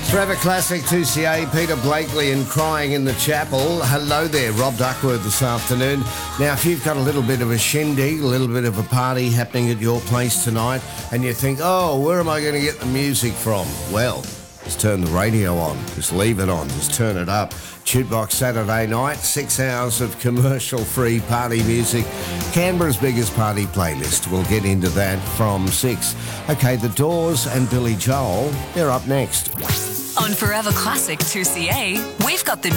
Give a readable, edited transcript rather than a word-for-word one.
Forever Classic 2CA, Peter Blakely and Crying in the Chapel. Hello there, Rob Duckworth this afternoon. Now, if you've got a little bit of a shindig, a little bit of a party happening at your place tonight, and you think, oh, where am I going to get the music from? Well, just turn the radio on. Just leave it on. Just turn it up. Jukebox Saturday night, 6 hours of commercial-free party music. Canberra's biggest party playlist. We'll get into that from 6. Okay, The Doors and Billy Joel, they're up next. On Forever Classic 2CA, we've got the